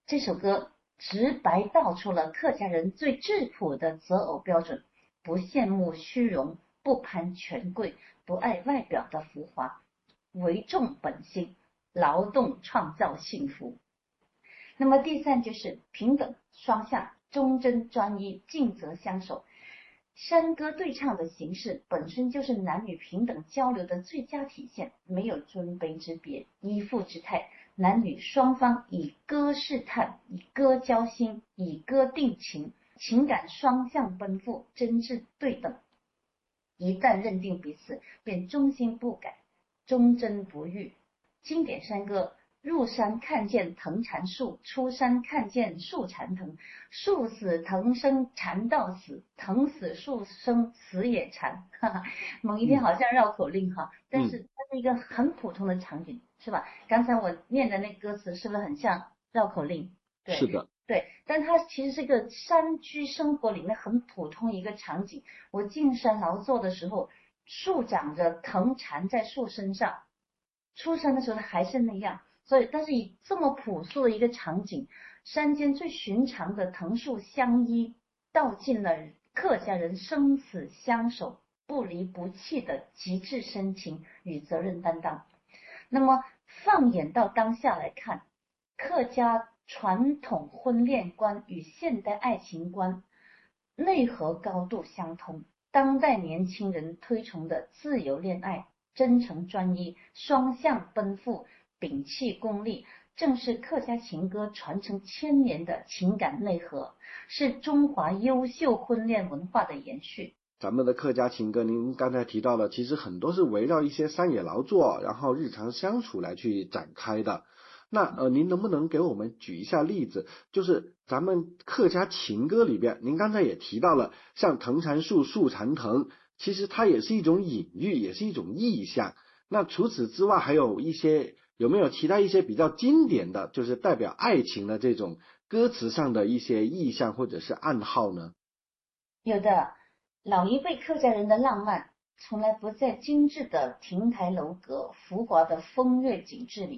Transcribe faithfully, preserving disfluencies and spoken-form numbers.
这首歌直白道出了客家人最质朴的择偶标准：不羡慕虚荣，不攀权贵，不爱外表的浮华，唯重本心，劳动创造幸福。那么第三就是平等双向，忠贞专一，尽责相守。山歌对唱的形式本身就是男女平等交流的最佳体现，没有尊卑之别、依附之态，男女双方以歌试探，以歌交心，以歌定情，情感双向奔赴，真挚对等。一旦认定彼此，便忠心不改，忠贞不渝。经典山歌：入山看见藤缠树，出山看见树缠藤。树死藤生，缠到死；藤死树生，死也缠。哈哈，某一天好像绕口令哈，但是它是一个很普通的场景，是吧？刚才我念的那歌词是不是很像绕口令？对， 是的， 对，但它其实是一个山居生活里面很普通一个场景。我进山劳作的时候，树长着，藤缠在树身上。出山的时候还是那样，所以但是以这么朴素的一个场景，山间最寻常的藤树相依，道尽了客家人生死相守、不离不弃的极致深情与责任担当。那么放眼到当下来看，客家传统婚恋观与现代爱情观内核高度相通，当代年轻人推崇的自由恋爱、真诚专一、双向奔赴、摒弃功利，正是客家情歌传承千年的情感内核，是中华优秀婚恋文化的延续。 咱们的客家情歌，您刚才提到了，其实很多是围绕一些山野劳作，然后日常相处来去展开的。那呃，您能不能给我们举一下例子？就是咱们客家情歌里边，您刚才也提到了，像藤缠树，树缠藤，其实它也是一种隐喻，也是一种意象。那除此之外，还有一些有没有其他一些比较经典的，就是代表爱情的这种歌词上的一些意象或者是暗号呢？ 有的，老一辈客家人的浪漫从来不在精致的亭台楼阁、浮华的风月景致里。